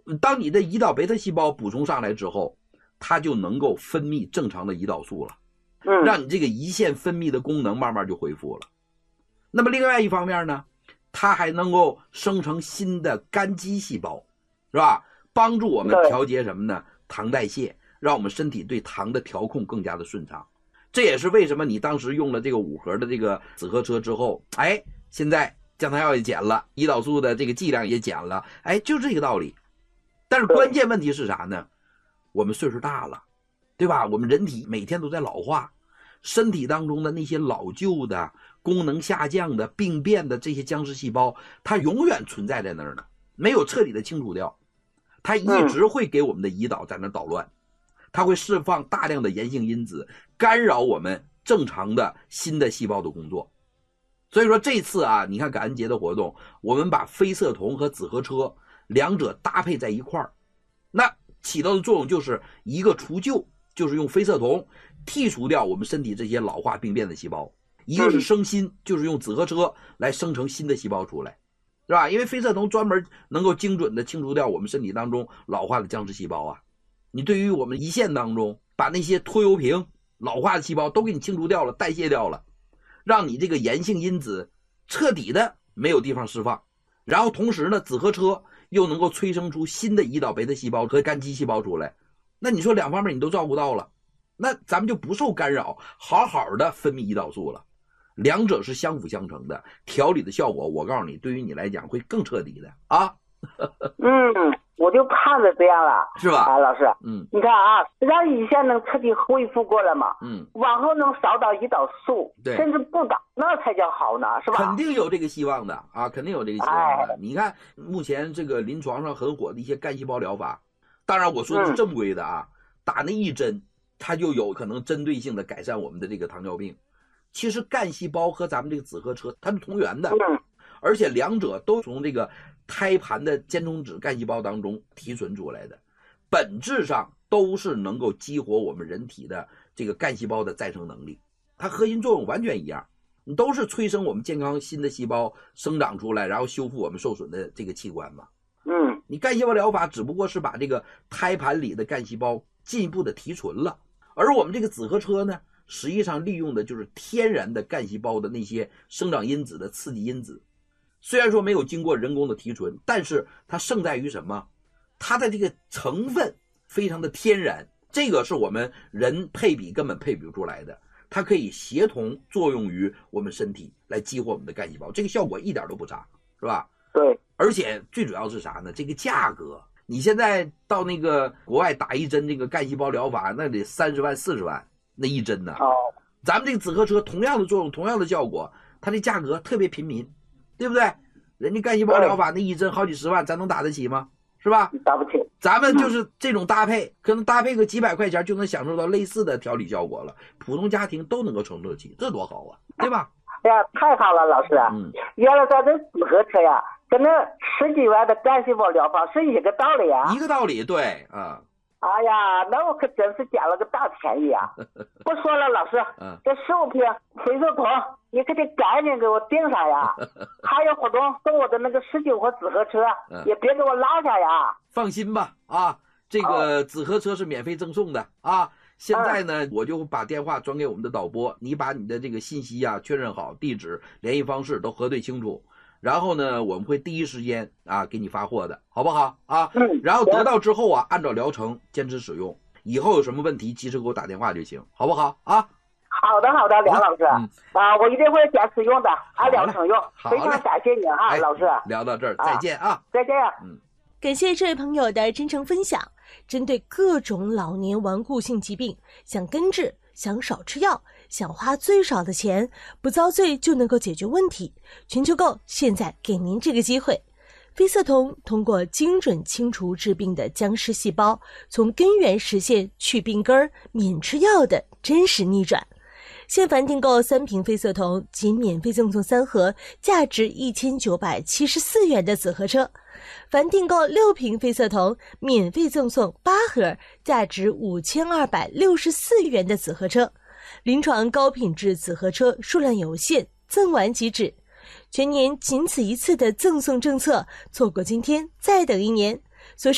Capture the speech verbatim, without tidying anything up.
当你的胰岛贝塔细胞补充上来之后，它就能够分泌正常的胰岛素了， 嗯， 让你这个胰腺分泌的功能慢慢就恢复了。那么另外一方面呢，它还能够生成新的肝肌细胞，是吧？帮助我们调节什么呢？糖代谢，让我们身体对糖的调控更加的顺畅。这也是为什么你当时用了这个五盒的这个紫河车之后，哎，现在降糖药也减了，胰岛素的这个剂量也减了，哎，就这个道理。但是关键问题是啥呢？我们岁数大了，对吧？我们人体每天都在老化，身体当中的那些老旧的、功能下降的、病变的这些僵尸细胞，它永远存在在那儿呢，没有彻底的清除掉，它一直会给我们的胰岛在那捣乱。它会释放大量的炎性因子，干扰我们正常的新的细胞的工作。所以说这次啊，你看感恩节的活动，我们把非色酮和紫河车两者搭配在一块儿，那起到的作用就是一个除旧，就是用非色酮剔除掉我们身体这些老化病变的细胞；一个是生新，就是用紫河车来生成新的细胞出来，是吧？因为非色酮专门能够精准的清除掉我们身体当中老化的僵尸细胞啊。你对于我们胰腺当中把那些拖油瓶老化的细胞都给你清除掉了，代谢掉了，让你这个炎性因子彻底的没有地方释放，然后同时呢，紫河车又能够催生出新的胰岛贝塔细胞和肝肌细胞出来，那你说两方面你都照顾到了，那咱们就不受干扰，好好的分泌胰岛素了。两者是相辅相成的，调理的效果我告诉你，对于你来讲会更彻底的啊。 嗯，我就怕着这样了， 是吧？ 啊，老师， 嗯， 你看啊，让胰腺能彻底恢复过来嘛， 嗯， 往后能少到胰岛素， 对， 甚至不打，那才叫好呢，是吧？ 肯定有这个希望的啊，肯定有这个希望的。哎、你看目前这个临床上很火的一些干细胞疗法，当然我说的是正规的啊，嗯、打那一针，它就有可能针对性的改善我们的这个糖尿病。其实干细胞和咱们这个紫河车它是同源的， 嗯， 而且两者都从这个胎盘的间充质干细胞当中提纯出来的，本质上都是能够激活我们人体的这个干细胞的再生能力，它核心作用完全一样，都是催生我们健康新的细胞生长出来，然后修复我们受损的这个器官嘛。 嗯， 你干细胞疗法只不过是把这个胎盘里的干细胞进一步的提纯了，而我们这个紫河车呢，实际上利用的就是天然的干细胞的那些生长因子的刺激因子，虽然说没有经过人工的提纯，但是它胜在于什么？它的这个成分非常的天然，这个是我们人配比根本配比不出来的，它可以协同作用于我们身体来激活我们的干细胞，这个效果一点都不差，是吧？ 对， 而且最主要是啥呢？这个价格，你现在到那个国外打一针这个干细胞疗法，那得三十万四十万那一针呢。 哦， 咱们这个紫河车同样的作用，同样的效果，它的价格特别平民，对不对？人家干细胞疗法那一针好几十万，咱能打得起吗？是吧？ 打不起。 咱们就是这种搭配，可能搭配个几百块钱就能享受到类似的调理效果了，普通家庭都能够承受得起，这多好啊，对吧？ 哎呀，太好了，老师。嗯，原来咱这紫河车呀，跟那十几万的干细胞疗法是一个道理啊。 一个道理，对啊。 哎呀，那我可真是捡了个大便宜啊！不说了，老师， 嗯、 这十五瓶非色酮，你可得赶紧给我订上呀！还有活动送我的那个十九号紫河车，嗯、也别给我落下呀！ 放心吧，啊，这个紫河车是免费赠送的啊！现在呢，嗯、我就把电话转给我们的导播，你把你的这个信息啊确认好，地址、联系方式都核对清楚。然后呢，我们会第一时间啊给你发货的，好不好啊？ 嗯。 然后得到之后啊，按照疗程坚持使用，以后有什么问题及时给我打电话就行，好不好啊？ 好的，好的，梁老师，嗯、啊，我一定会坚持用的，按疗程用。非常感谢你啊， 哎、 老师。 聊到这儿，再见啊！ 啊再见。 嗯， 感谢这位朋友的真诚分享。针对各种老年顽固性疾病，想根治，想少吃药，想花最少的钱，不遭罪就能够解决问题。全球购现在给您这个机会，非色酮通过精准清除致病的僵尸细胞，从根源实现去病根儿、免吃药的真实逆转。现凡订购三瓶非色酮，仅免费赠送三盒价值一千九百七十四元的紫河车。凡订购六瓶非色酮，免费赠送八盒价值五千二百六十四元的紫河车。临床高品质紫河车数量有限，赠完即止。全年仅此一次的赠送政策，错过今天再等一年。